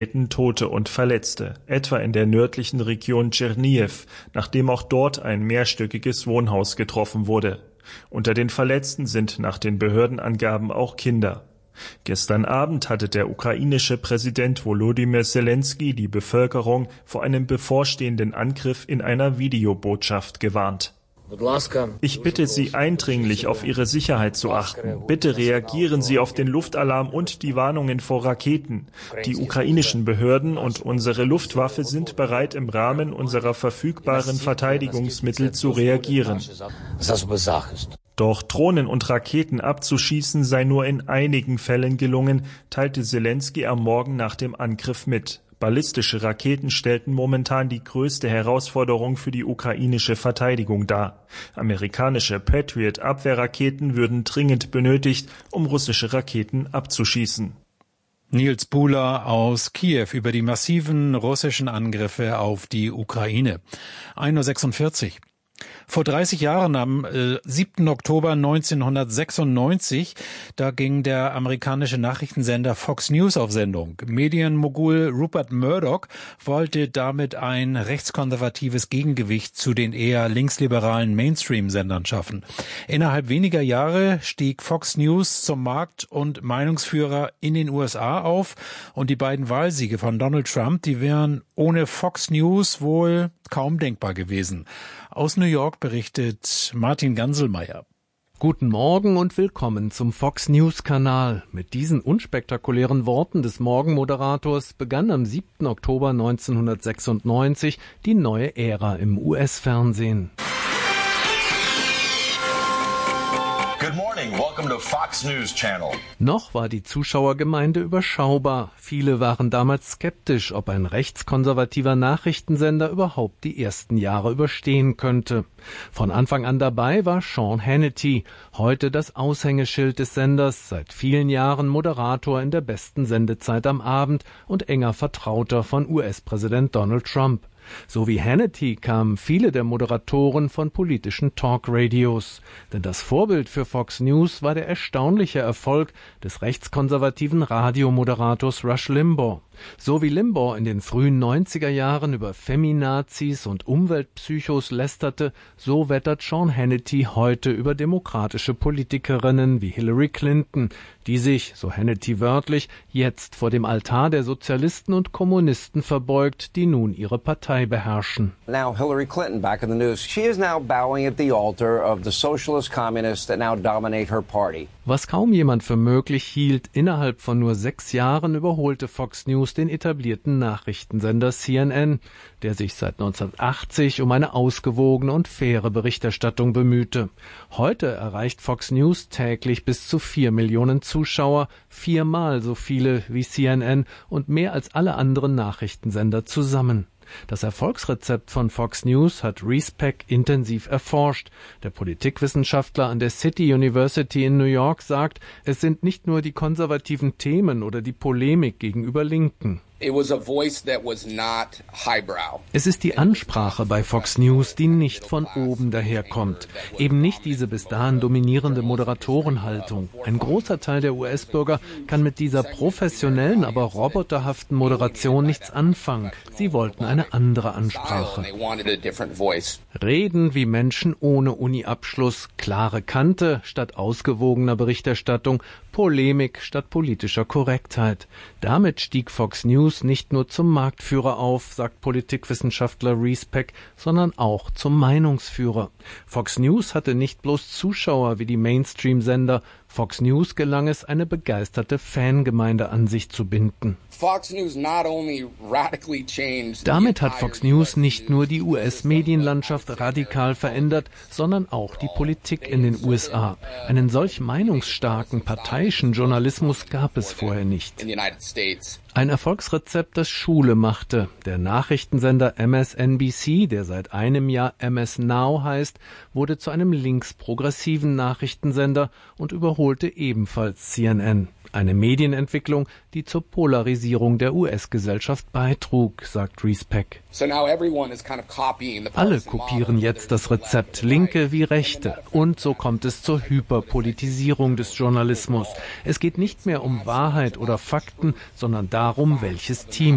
Tote und Verletzte, etwa in der nördlichen Region Tschernihiw, nachdem auch dort ein mehrstöckiges Wohnhaus getroffen wurde. Unter den Verletzten sind nach den Behördenangaben auch Kinder. Gestern Abend hatte der ukrainische Präsident Volodymyr Selenskyj die Bevölkerung vor einem bevorstehenden Angriff in einer Videobotschaft gewarnt. Ich bitte Sie eindringlich, auf Ihre Sicherheit zu achten. Bitte reagieren Sie auf den Luftalarm und die Warnungen vor Raketen. Die ukrainischen Behörden und unsere Luftwaffe sind bereit, im Rahmen unserer verfügbaren Verteidigungsmittel zu reagieren. Doch Drohnen und Raketen abzuschießen sei nur in einigen Fällen gelungen, teilte Selenskyj am Morgen nach dem Angriff mit. Ballistische Raketen stellten momentan die größte Herausforderung für die ukrainische Verteidigung dar. Amerikanische Patriot-Abwehrraketen würden dringend benötigt, um russische Raketen abzuschießen. Nils Buhler aus Kiew über die massiven russischen Angriffe auf die Ukraine. 1:46 Uhr. Vor 30 Jahren, am 7. Oktober 1996, da ging der amerikanische Nachrichtensender Fox News auf Sendung. Medienmogul Rupert Murdoch wollte damit ein rechtskonservatives Gegengewicht zu den eher linksliberalen Mainstream-Sendern schaffen. Innerhalb weniger Jahre stieg Fox News zum Markt- und Meinungsführer in den USA auf und die beiden Wahlsiege von Donald Trump, die wären ohne Fox News wohl kaum denkbar gewesen. Aus New York berichtet Martin Ganselmeier. Guten Morgen und willkommen zum Fox News Kanal. Mit diesen unspektakulären Worten des Morgenmoderators begann am 7. Oktober 1996 die neue Ära im US-Fernsehen. Good morning, welcome to Fox News Channel. Noch war die Zuschauergemeinde überschaubar. Viele waren damals skeptisch, ob ein rechtskonservativer Nachrichtensender überhaupt die ersten Jahre überstehen könnte. Von Anfang an dabei war Sean Hannity, heute das Aushängeschild des Senders, seit vielen Jahren Moderator in der besten Sendezeit am Abend und enger Vertrauter von US-Präsident Donald Trump. So wie Hannity kamen viele der Moderatoren von politischen Talkradios. Denn das Vorbild für Fox News war der erstaunliche Erfolg des rechtskonservativen Radiomoderators Rush Limbaugh. So wie Limbaugh in den frühen 90er Jahren über Feminazis und Umweltpsychos lästerte, so wettert Sean Hannity heute über demokratische Politikerinnen wie Hillary Clinton, die sich, so Hannity wörtlich, jetzt vor dem Altar der Sozialisten und Kommunisten verbeugt, die nun ihre Partei beherrschen. Now Hillary Clinton back in the news. She is now bowing at the altar of the socialist communists that now dominate her party. Was kaum jemand für möglich hielt, innerhalb von nur 6 Jahren überholte Fox News den etablierten Nachrichtensender CNN, der sich seit 1980 um eine ausgewogene und faire Berichterstattung bemühte. Heute erreicht Fox News täglich bis zu 4 Millionen Zuschauer, 4-mal so viele wie CNN und mehr als alle anderen Nachrichtensender zusammen. Das Erfolgsrezept von Fox News hat Reese Peck intensiv erforscht. Der Politikwissenschaftler an der City University in New York sagt, es sind nicht nur die konservativen Themen oder die Polemik gegenüber Linken. Es ist die Ansprache bei Fox News, die nicht von oben daherkommt. Eben nicht diese bis dahin dominierende Moderatorenhaltung. Ein großer Teil der US-Bürger kann mit dieser professionellen, aber roboterhaften Moderation nichts anfangen. Sie wollten eine andere Ansprache. Reden wie Menschen ohne Uni-Abschluss, klare Kante statt ausgewogener Berichterstattung, Polemik statt politischer Korrektheit. Damit stieg Fox News nicht nur zum Marktführer auf, sagt Politikwissenschaftler Reese Peck, sondern auch zum Meinungsführer. Fox News hatte nicht bloß Zuschauer wie die Mainstream-Sender. Fox News gelang es, eine begeisterte Fangemeinde an sich zu binden. Damit hat Fox News nicht nur die US-Medienlandschaft radikal verändert, sondern auch die Politik in den USA. Einen solch meinungsstarken, parteiischen Journalismus gab es vorher nicht. Ein Erfolgsrezept, das Schule machte. Der Nachrichtensender MSNBC, der seit einem Jahr MS Now heißt, wurde zu einem linksprogressiven Nachrichtensender und überholte ebenfalls CNN. Eine Medienentwicklung, die zur Polarisierung der US-Gesellschaft beitrug, sagt Reese Peck. Alle kopieren jetzt das Rezept, Linke wie Rechte. Und so kommt es zur Hyperpolitisierung des Journalismus. Es geht nicht mehr um Wahrheit oder Fakten, sondern darum, welches Team